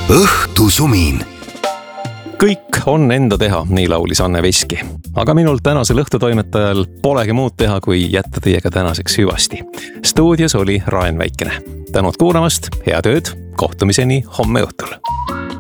õhtusumin. Kõik on enda teha, nii laulis Anne Veski. Aga minul tänasel õhtutoimetajal polegi muud teha, kui jätta teiega tänaseks hüvasti. Stuudios oli Raen Väikene. Tänud kuulamast, head ööd, kohtumiseni homme õhtul.